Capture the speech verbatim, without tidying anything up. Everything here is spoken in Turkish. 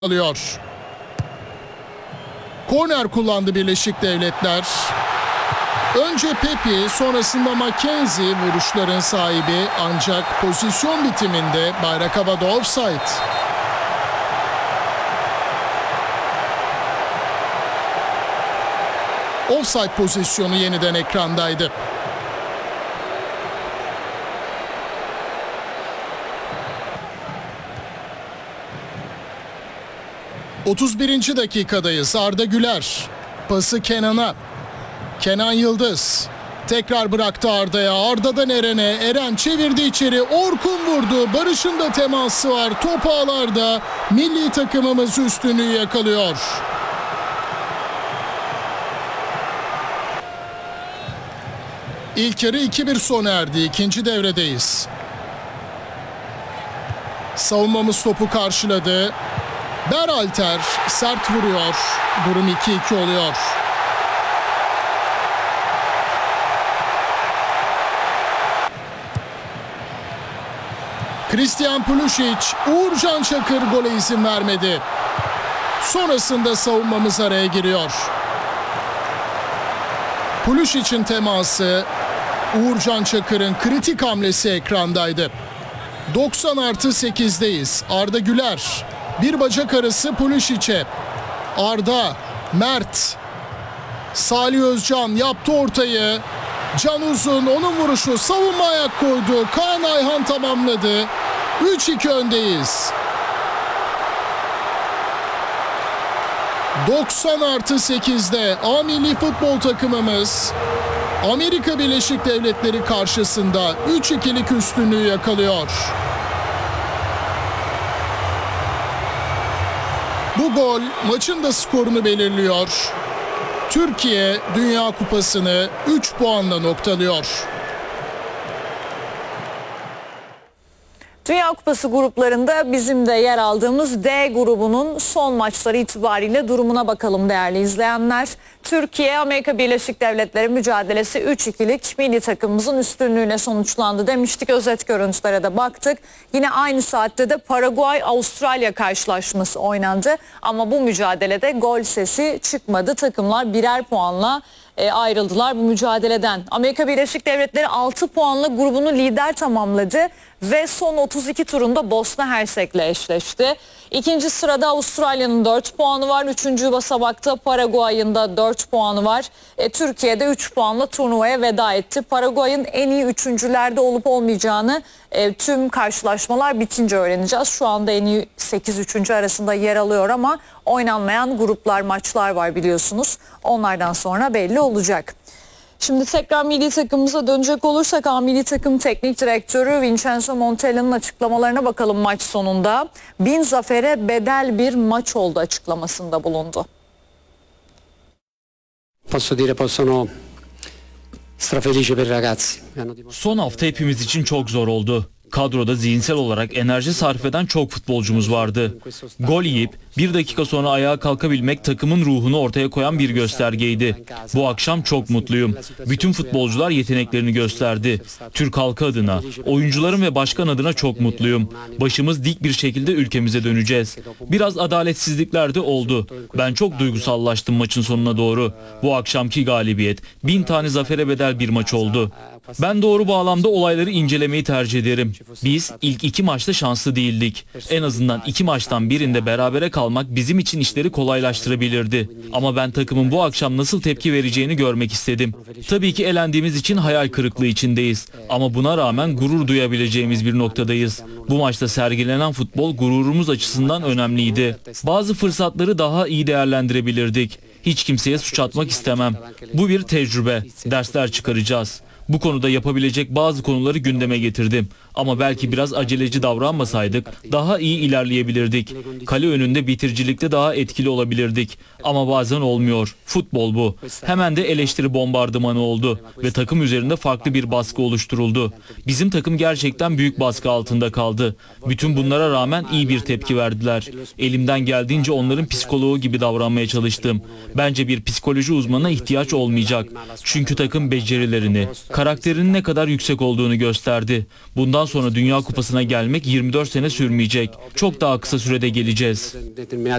alıyor. Korner kullandı Birleşik Devletler. Önce Pepi, sonrasında Mackenzie vuruşların sahibi, ancak pozisyon bitiminde bayrak havada offside. Offside pozisyonu yeniden ekrandaydı. otuz birinci dakikadayız. Arda Güler pası Kenan'a. Kenan Yıldız tekrar bıraktı Arda'ya. Arda'dan Eren'e. Eren çevirdi içeri. Orkun vurdu. Barış'ın da teması var. Top ağlarda. Milli takımımız üstünlüğü yakalıyor. İlk yarı iki bir sona erdi. İkinci devredeyiz. Savunmamız topu karşıladı. Berhalter sert vuruyor. Durum iki iki oluyor. Christian Pulisic, Uğurcan Çakır gole izin vermedi. Sonrasında savunmamız araya giriyor. Pulisic'in teması, Uğurcan Çakır'ın kritik hamlesi ekrandaydı. doksan artı sekizdeyiz. Arda Güler, bir bacak arası Pulisic'e. Arda, Mert, Salih Özcan yaptı ortayı. Can Uzun, onun vuruşu, savunma ayak koydu. Kaan Ayhan tamamladı. üç iki öndeyiz. doksan artı sekizde A milli futbol takımımız Amerika Birleşik Devletleri karşısında üç ikilik üstünlüğü yakalıyor. Bu gol maçın da skorunu belirliyor. Türkiye Dünya Kupası'nı üç puanla noktalıyor. Dünya Kupası gruplarında bizim de yer aldığımız D grubunun son maçları itibariyle durumuna bakalım değerli izleyenler. Türkiye Amerika Birleşik Devletleri mücadelesi üç ikilik milli takımımızın üstünlüğüyle sonuçlandı demiştik. Özet görüntülere de baktık. Yine aynı saatte de Paraguay Avustralya karşılaşması oynandı. Ama bu mücadelede gol sesi çıkmadı. Takımlar birer puanla ayrıldılar bu mücadeleden. Amerika Birleşik Devletleri altı puanla grubunu lider tamamladı ve son otuz iki turunda Bosna Hersek'le eşleşti. İkinci sırada Avustralya'nın dört puanı var. Üçüncü basamakta Paraguay'ın da dört puanı var. E, Türkiye'de üç puanla turnuvaya veda etti. Paraguay'ın en iyi üçüncülerde olup olmayacağını e, tüm karşılaşmalar bitince öğreneceğiz. Şu anda en iyi sekiz üçüncü arasında yer alıyor ama oynanmayan gruplar, maçlar var biliyorsunuz. Onlardan sonra belli olacak. Şimdi tekrar milli takımımıza dönecek olursak A milli takım teknik direktörü Vincenzo Montella'nın açıklamalarına bakalım maç sonunda. Bin zafere bedel bir maç oldu açıklamasında bulundu. Posso dire possono strafelice per i ragazzi. Son hafta hepimiz için çok zor oldu. Kadroda zihinsel olarak enerji sarf eden çok futbolcumuz vardı. Gol yiyip bir dakika sonra ayağa kalkabilmek takımın ruhunu ortaya koyan bir göstergeydi. Bu akşam çok mutluyum. Bütün futbolcular yeteneklerini gösterdi. Türk halkı adına, oyuncuların ve başkan adına çok mutluyum. Başımız dik bir şekilde ülkemize döneceğiz. Biraz adaletsizlikler de oldu. Ben çok duygusallaştım maçın sonuna doğru. Bu akşamki galibiyet bin tane zafere bedel bir maç oldu. Ben doğru bağlamda olayları incelemeyi tercih ederim. Biz ilk iki maçta şanslı değildik. En azından iki maçtan birinde berabere kalmak bizim için işleri kolaylaştırabilirdi. Ama ben takımın bu akşam nasıl tepki vereceğini görmek istedim. Tabii ki elendiğimiz için hayal kırıklığı içindeyiz. Ama buna rağmen gurur duyabileceğimiz bir noktadayız. Bu maçta sergilenen futbol gururumuz açısından önemliydi. Bazı fırsatları daha iyi değerlendirebilirdik. Hiç kimseye suç atmak istemem. Bu bir tecrübe. Dersler çıkaracağız. Bu konuda yapabilecek bazı konuları gündeme getirdim. Ama belki biraz aceleci davranmasaydık daha iyi ilerleyebilirdik. Kale önünde bitiricilikte daha etkili olabilirdik. Ama bazen olmuyor. Futbol bu. Hemen de eleştiri bombardımanı oldu ve takım üzerinde farklı bir baskı oluşturuldu. Bizim takım gerçekten büyük baskı altında kaldı. Bütün bunlara rağmen iyi bir tepki verdiler. Elimden geldiğince onların psikoloğu gibi davranmaya çalıştım. Bence bir psikoloji uzmanına ihtiyaç olmayacak. Çünkü takım becerilerini, karakterinin ne kadar yüksek olduğunu gösterdi. Bundan sonra Dünya Kupası'na gelmek yirmi dört sene sürmeyecek. Çok daha kısa sürede geleceğiz.